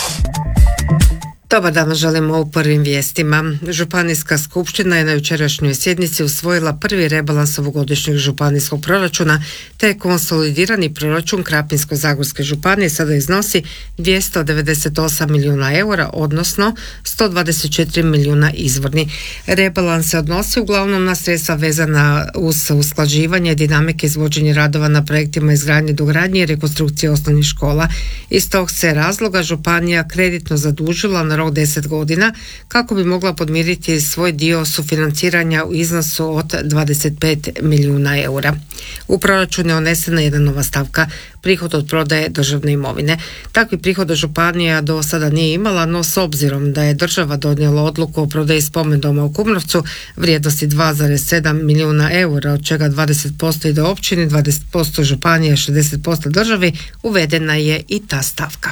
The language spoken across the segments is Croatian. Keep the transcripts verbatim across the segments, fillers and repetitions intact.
Dobar dan, želimo u prvim vijestima. Županijska skupština je na jučerašnjoj sjednici usvojila prvi rebalans ovogodišnjeg županijskog proračuna, te konsolidirani proračun Krapinsko-zagorske županije sada iznosi dvjesto devedeset osam milijuna eura, odnosno sto dvadeset četiri milijuna izvorni. Rebalans se odnosi uglavnom na sredstva vezana uz usklađivanje dinamike izvođenja radova na projektima izgradnje, dogradnje i rekonstrukcije osnovnih škola. Iz tog se razloga županija kreditno zadužila na rok deset godina kako bi mogla podmiriti svoj dio sufinanciranja u iznosu od dvadeset pet milijuna eura. U proračunu je unesena jedna nova stavka, prihod od prodaje državne imovine. Takvi prihod županija do sada nije imala, no s obzirom da je država donijela odluku o prodaji spomendoma u Kumrovcu vrijednosti dva zarez sedam milijuna eura, od čega dvadeset posto ide općini, dvadeset posto županije, šezdeset posto državi, uvedena je i ta stavka.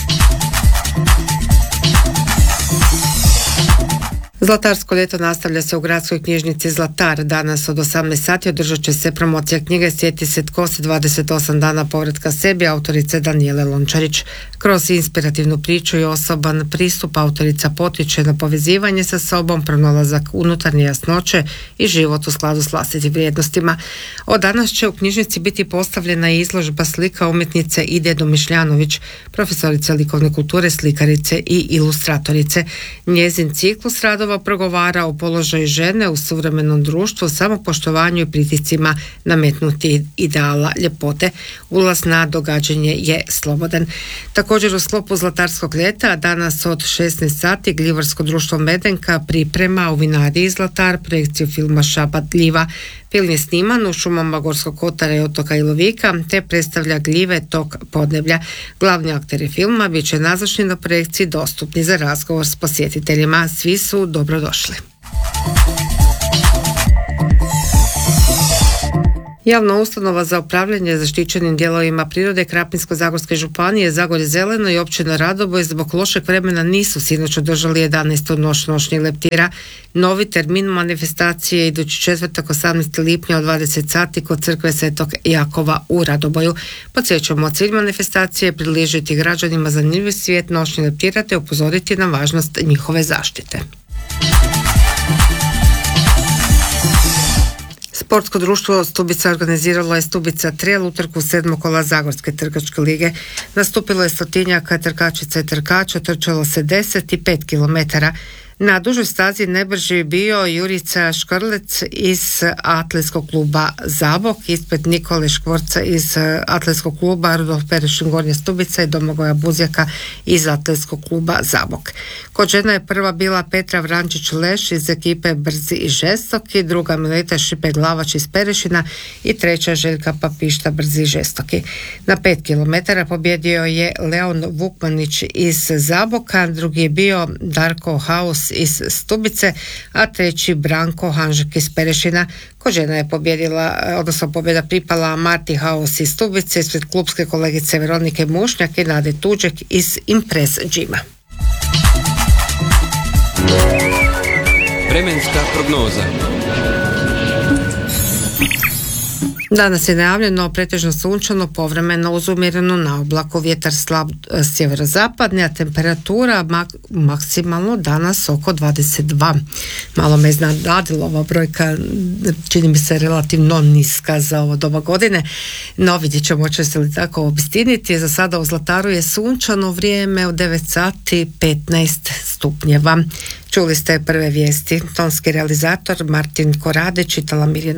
Zlatarsko ljeto nastavlja se u gradskoj knjižnici Zlatar. Danas od osamnaest sati održat će se promocija knjige Sjeti se tko si dvadeset osam dana povratka sebi autorice Danijele Lončarić. Kroz inspirativnu priču i osoban pristup autorica potiče na povezivanje sa sobom, pronalazak unutarnje jasnoće i život u skladu s vlastitim vrijednostima. Od danas će u knjižnici biti postavljena izložba slika umjetnice Ide Domišljanović, profesorice likovne kulture, slikarice i ilustratorice. Njezin ciklus radova progovara o položaju žene u suvremenom društvu, samopoštovanju i pritiscima nametnuti ideala ljepote. Ulaz na događanje je slobodan. Također u sklopu Zlatarskog ljeta danas od šesnaest sati Gljivarsko društvo Medenka priprema u vinariji Zlatar projekciju filma Šabat gljiva. Film je sniman u šumama Gorskog kotara i otoka Ilovika te predstavlja gljive tog podneblja. Glavni akteri filma bit će nazočni na projekciji, dostupni za razgovor s posjetiteljima. Svi su dobrodošli. Javna ustanova za upravljanje zaštićenim dijelovima prirode Krapinsko-zagorske županije Zagorje zeleno i općina Radoboj zbog lošeg vremena nisu sinoć održali jedanaestu noć noćnih leptira. Novi termin manifestacije idući četvrtak osamnaestog lipnja od dvadeset sati kod crkve Svetog Jakova u Radoboju. Podsjećamo, cilj manifestacije je približiti građanima zanimljiv svijet noćnih leptira te upozoriti na važnost njihove zaštite. Sportsko društvo Stubica organiziralo je Stubica Trail utrku sedmog kola Zagorske trkačke lige. Nastupilo je stotinjaka trkačica i trkača, trčalo se deset i pet kilometara. Na dužoj stazi najbrži je bio Jurica Škrlec iz atletskog kluba Zabok, ispred Nikole Škvorca iz atletskog kluba Rudolf Perešin Gornja Stubica i Domagoja Buzjaka iz atletskog kluba Zabok. Kod žena je prva bila Petra Vrančić-Leš iz ekipe Brzi i žestoki, druga Mileta Šipe-Glavač iz Perešina i treća Željka Papišta Brzi i žestoki. Na pet kilometara pobjedio je Leon Vukmanić iz Zaboka, drugi je bio Darko Haus iz Stubice, a treći Branko Hanžek iz Perešina. Kod žena je pobjedila, odnosno pobjeda pripala Marti Haus iz Stubice ispred klubske kolegice Veronike Mušnjak i Nade Tuđek iz Impress Gyma. Vremenska prognoza. Danas je najavljeno pretežno sunčano, povremeno uz umjerenu naoblaku, vjetar slab sjeverozapadni, a temperatura mak- maksimalno danas oko dvadeset dva. Malo me iznenadila ova brojka, čini mi se relativno niska za ovo doba godine, no vidjet ćemo će se li tako obistiniti. Za sada u Zlataru je sunčano vrijeme u devet sati petnaest stupnjeva. Čuli ste prve vijesti. Tonski realizator Martin Korade, čitala Mirjana